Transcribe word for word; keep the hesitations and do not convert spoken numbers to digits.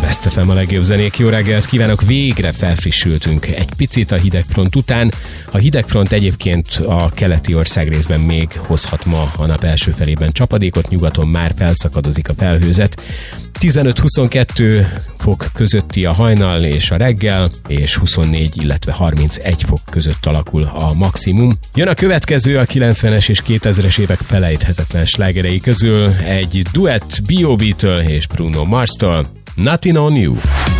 Best ef em a legjobb zenék, jó reggelt kívánok! Végre felfrissültünk egy picit a hidegfront után. A hidegfront egyébként a keleti országrészben még hozhat ma a nap első felében csapadékot, nyugaton már felszakadozik a felhőzet. tizenöt-huszonkettő fok közötti a hajnal és a reggel, és huszonnégy, illetve harmincegy fok között alakul a maximum. Jön a következő a kilencvenes és kétezres évek felejthetetlen slágerei közül, egy duett bé o bé-től és Bruno Mars-tól, Nothing on You.